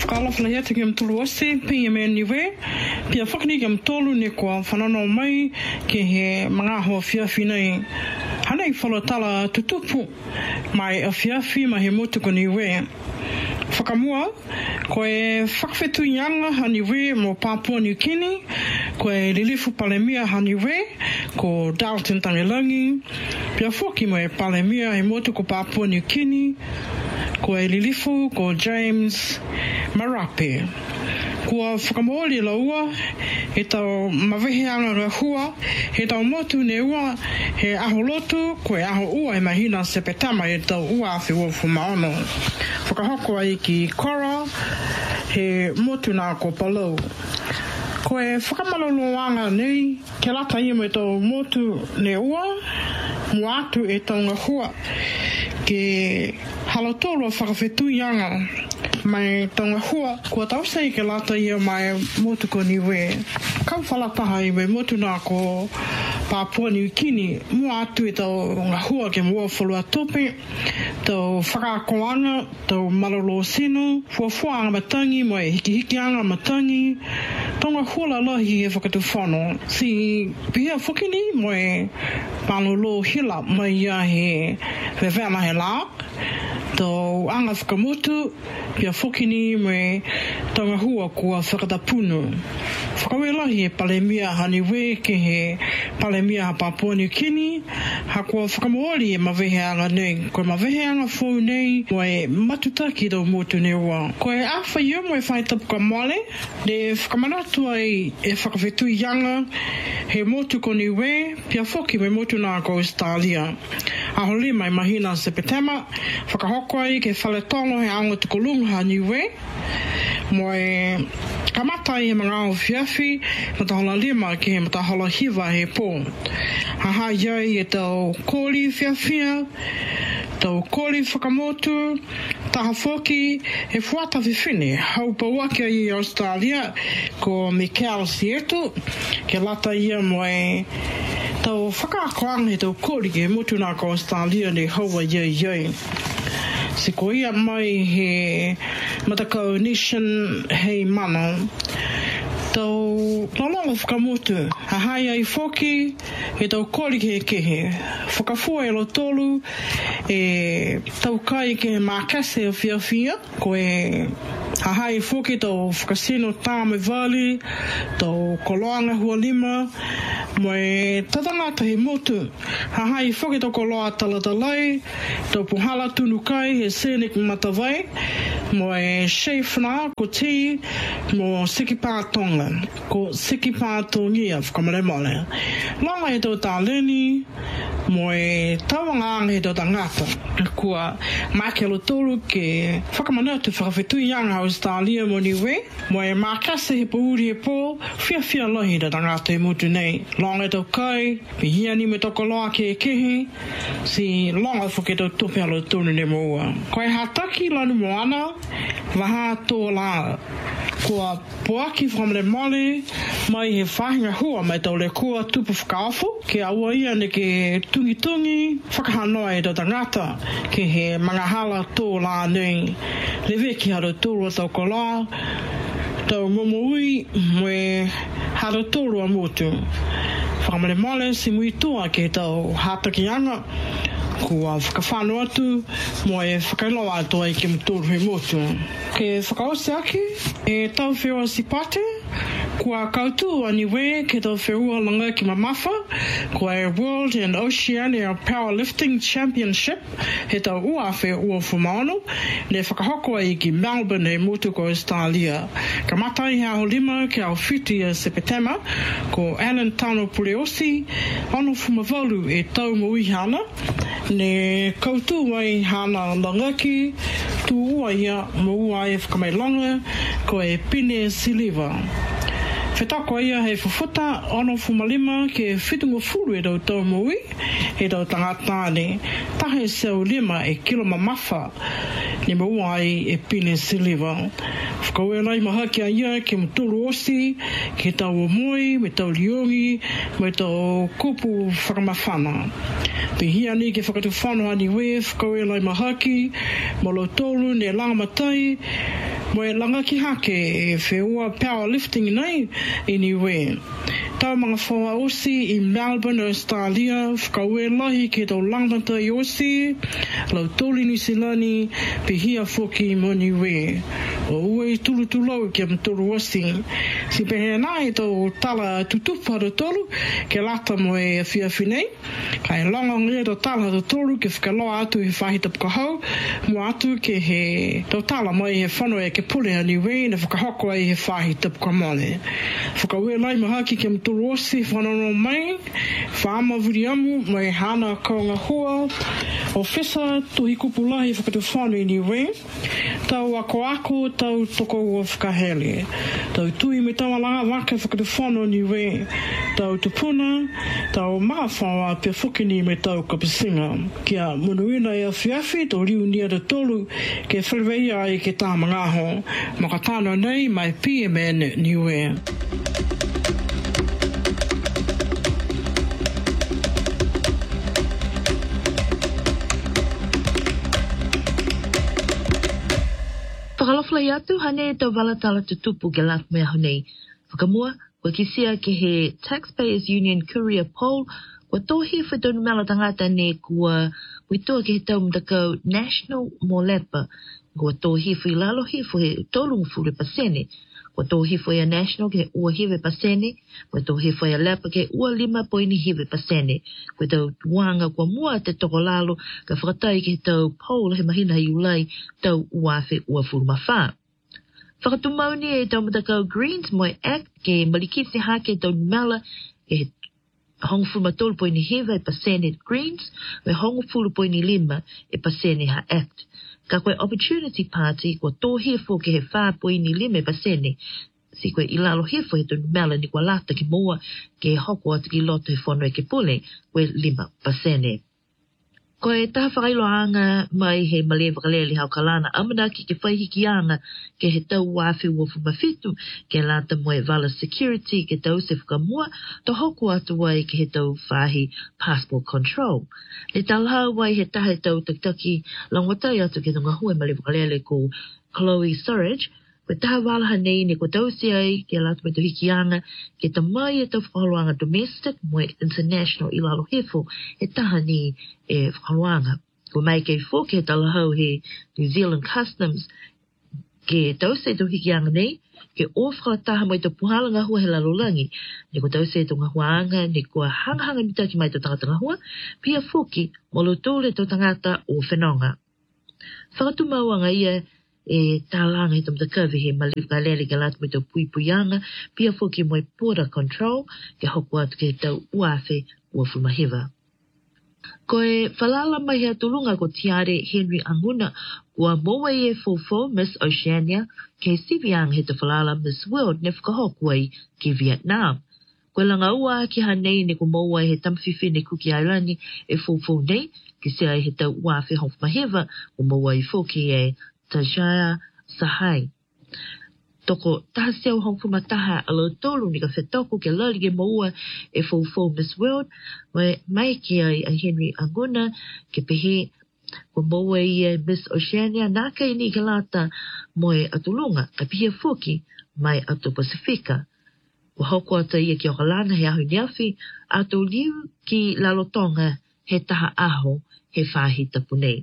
whakalawhala ia te kia mtulu ose, pia me niwe, pia whakani kia mtolu ne kua whanano mai ke he mga hoa whiawhi nei. Hanei whalotala tutupu mai a whiawhi ma he motuko niwe. Whakamua, koe whakawhetu ianga haniwe mo Papua New Guinea, koe lilifu palemia haniwe ko Dalton Tangelangi, pia whoki mo e palemia he motuko Papua New Guinea, koe lilifu ko James Marape. Kua whakamooli laua, he tau maweheanga rahua, he tau motu ne ua, he aho lotu, koe aho ua e mahina sepetama he tau ua awhi wofu maono. Whakahoko ai ki Kora, he motu nā ko Palau. Koe whakamalonoanga nei, ke lata ia me tau motu ne ua, mua atu e tau ngahua, ke halotolo whakawhetu ianga, mai tonga hua, kua tausei ke lata ia mai motu ko niwe. Kau whalataha i me motu nā ko Papua New Guinea, mua atu e tau ngā hua ke mua whalua tope, tau whakakoanga, tau malolo sino, fuafuanga matangi, mo e hiki-hikianga matangi, tonga hua la lahi e whakatu whano. Si pihia whakini, mo e palolo hila mai ia he wewela he la, tau anga whakamutu, pia whakini me tonga hua kua whakatapunu. Whakawelahi e palemia haniwe ke he palemia ha Papua New Guinea, ha kua whakamooli e maweheanga nei. Koe maweheanga fōu nei, mo e matutaki tau motu ne ua. Koe awha ia mo e whaitapuka mole, le whakamanatu ai e whakawhetu ianga, he motu ko niwe, pia whoki me motu nā ko Australia. Aho li mai mahina sepetema, whakahoko ai ke whaletongo he ango tukolunga ha niwe, mo e kamata i he mga au whiawhi, matahola lima ke he matahola hiwa he pō. Haha iai e tau kōli whiawhia, tau kōli whakamotu, taha whoki he whuata whiwhine, hau pauake i Australia ko Michael Sieto, ke lata ia mo e tau whakaakoang he tau kōli ke motu nā ko Australia ne haua iai. Se ko ia mai he matakau nation hei mana, tau lalonga whakamotu, hahai ai whoki, he tau kōli ke kehe, whakafua e lo tolu, e tau kai ke mākase o whiawhia, ko e hahai whoki tau whakasino tāme vali, tau koloanga hua lima, mo e tatangata he motu, hahai whoki tau koloa talatalai, tau puhala tunu kai he Senik Matawai, mo e Shefna ko ti, mo Sikipa Tonga, ko Sikipa Tongia whakamaremole. Langa e tau tāleni, mo e tawanga e tau tangata, kua mākelo tolu ke whakamanatu whakawhetu ianga Australia mo niwe, mo e mākase he pauri e pō, whiawhia lohi tau tangata e mutu nei. Langa e tau kai, pihiani me toko loa ke e kehe, si longa whuke tau tope alo tonu ne moua. Koe hataki lanu moana, waha tō la. Kua poaki whamre mole, mai he whahinga hua mai tau le kua tupu whakaawhu, ke aua ia ne ke tungi, whakahanoa e tau tangata, ke he mangahala tō la nei. Lewe ki haro tōrua tau kola, tau momoui, moe haro tōrua motu. Whakamare mole si mui toa ke tau hatakianga, kua whakawhano atu, mo e whakailoa atu ai ke mtoro he motu. Ke whakaose aki, e tau whiua si pate, kua kautu aniwe ke tau whiua langa ki mamafa, kua e World and Oceania Powerlifting Championship, he tau uawhe ua fumaono, ne whakahoko ai ki Melbourne he motu ko Australia. Ka matai he aho lima ke au whiti a Sepetema, ko Alan Tano Pureosi, ono fumavalu e tau moihana, ne kautu ai hana langaki, tu ua ia mo ua e whakamailonga, ko e Pine Siliva. Whetako ia hei whawhuta, ono fumalima ke whitunga furu e tau tau moui, e tau tangatane, tahe seu lima e kilo mamafa, ni mo ua ai e Pine Siliva. Whakauelai mahaki a ia ke mtulu osi, ke tau o moi, me tau liongi, me tau kupu whakamawhana. Pihia ni ke whakatu whanoa ni we, whakauelai mahaki, molo tolu ne langa matai, Mo e langa ki hake e whewua powerlifting nei anyway. Tau mga whaua osi I Melbourne, Australia, whakaue lahi ke tau langmata I osi, lau tōli New Zealand, pe hia whoki mo niwe. O ue tulu tulau ke mtoro osi. Si pehe nai tau tala tutupa do tolu, ke lata mo e whiawhinei. Kai longa ngia tau tala do tolu ke whakaloa atu he whahita pukahau, mo atu ke he tau tala mo e he whano e ke pule a niwe, na whakahoko e he whahita pukamone. Whakaue lai mahaki ke mtoro osi, whanano mai, whaamawuri amu, mo e hana kaunga hoa, o whesa tuhi kupulahi whakatu whanu I niwe, tau ako tau toko ua whakahele. Tau tui me tau alanga waka whakatu whanu niwe, tau tupuna, tau maawhawa pe whukini me tau kapisinga. Kia munuina e a whiawhi, tau riu nia da tolu, ke whaliweia ai ke tā mangaho, makatano nei mai PMN niwe. Whakalofla atu hane tau walatala tutupu ke lak mea honei. Whakamua, wa kisia ke he Taxpayers Union Courier Poll, wa tohi whedonu mela tangata ne kua witoa ke he tau mtakau National Molepa, wa tohi whilalo hifo he tolungu fure pasene, wa tohi whea National ke he ua hive pasene, wa tohi whea Lepa ke ua 5 hive pasene, wa tau wanga kua mua te toko lalo ka whakatai ke he tau poll he mahina hi ulai tau uafe ua furu mawha. Whakatumauni e tau matakau Greens Moe Act ke malikisi hake tau mela ke he hongo fulu matolu poini hiva e pasene Greens, we hongo fulu poini 5 e pasene ha Act. Ka koe Opportunity Party kua tō hifo ke he 5.5 e pasene, si koe ilalo hifo he tonu mela ni kua lata ki moa ke hoko atu ki loto he whono e ke pule, koe 5%. Koe taha whakailoanga mai he malie wakalele hau kalana amana ki ke whaihiki ke he tau wafi uofu mawhitu ke lata moe vala security ke tau se whakamua to hoku atu wai ke he tau whahi passport control. Le talhau wai he taha he tau taktaki langwatai atu ke tunga hue malie wakalele ko Chloe Surridge, Ko taha walaha nei ne ko tausi ai ke lata me to hikianga ke ta mai e tau whakaluanga domestic mo international I lalo hefo e taha ni e whakaluanga. Ko mai kei fo ke talahau he New Zealand Customs ke tausi e to hikianga nei ke o whakataha mo I to puhalanga hua he lalolangi. Ne ko tausi e to ngahuanga ne ko hangahanga ni taki mai to tangatanga hua pia foki mo lo tole to tangata o whenonga. Whakatumauanga ia e tālanga he tamtakawi he malifka lele ke latu me tau puipuianga, pia foki moe border control, ke hoku atu ke tau uafe ua fumahiva. Ko e whalala mai hea tulunga ko tiare Henry Anguna, kua moa e fofo Miss Oceania, ke siviang he te whalala Miss World ne whakahoku ai ki Vietnam. Ko langa ua ki hanei ne ko moa he tamwhiwhi ne Cookie Island e fofo nei, ki sea he tau uafe hofumahiva, ko moa I foki e Tajaya Sahai. Toko tahasiau hong fumataha alo tolu ni ka whetoko ke lali ke maua e fofo Miss World, mai ki ai a Henry Anguna ke pehe ko maua I Miss Oceania nā kai ni ke lata moe atulunga ka pehe foki mai ato Pasifika. Ko hoko ata ia ki okalana he ahu niafi ato liu ki lalotonga he taha aho he whahi tapunei.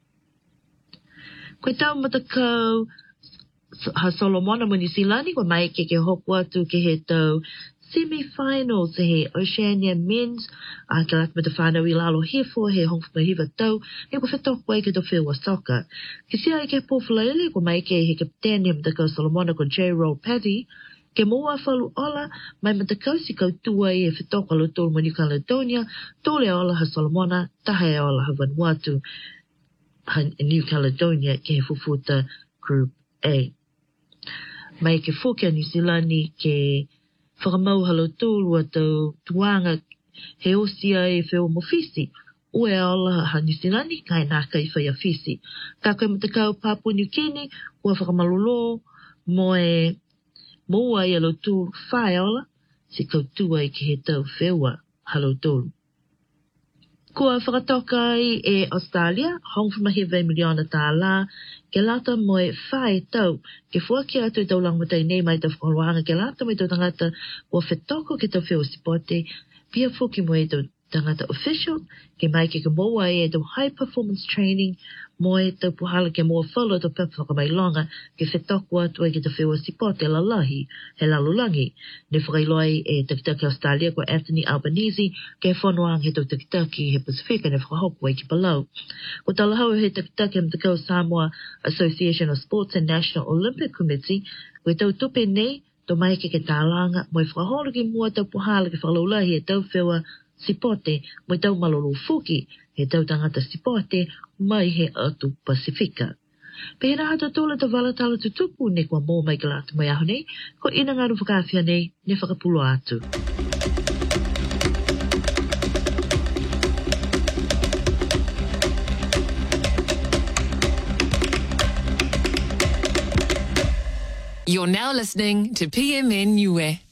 Koe tau matakau ha Solomona mo New Zealand, ko mai ke hoku atu ke he tau semi-finals he Oceania Men's, a ke lata me te whanau I lalo hefo he hongfumahiva tau, he ko whetoko ai ke to whiua soka. Ke sia ai ke pōwhalaele, ko mai ke he kapitene matakau Solomona ko J-Roll Paddy, ke moa whalu ola, mai matakau si kau tua I he whetoko alo tolu mo New Caledonia, tole ola ha Solomona, taha e ola ha Vanuatu, New Caledonia ke he fufuta Group A. Mai ke whoke a New Zealand ke whakamau halo tōlu a tau tuanga he osia e wheo mofisi. Ue aola ha New Zealand kai nā kai whaia fisi. Ka koe matakau Papua New Guinea ua whakamalolo mo e moa I alo tōlu whae aola si kau tua I ke he tau wheua halo tōlu. Kua whakatokai e Australia, $1.5 miliona tāla, ke lata moe whae tau, ke fuaki atu tau langmatai nei mai tau whakaroanga, ke lata mai tau tangata ua whetoko ke tau whio sipote, pia fuki moe tau tangata official, ke mai ke moa e tau high performance training, moe tau puhala ke moa whalo tau pepwhaka mai longa, ke whetoko atu e ke tau whio sipote la lahi, he lalulangi. Ne whakailoi e takitaki Australia kwa Anthony Albanese, ke whanoang he tau takitaki he Pasifika ne whakahoku e ki Palau. Ko talahau he takitaki am takau Samoa Association of Sports and National Olympic Committee, ko tau tupe nei, to mai ke tālanga, moe whakaholo ki mua tau puhala ke whalaulahi e tau whiwa sipote, moe tau malolo fuki, he tau tangata sipote, mai he atu Pasifika. Pehena hata tōla ta wala tala tutupu ne kua mō mai ka lata mai aho nei, ko ina ngaru whakawhia nei, ne whakapulo atu. You're now listening to PMN Niue.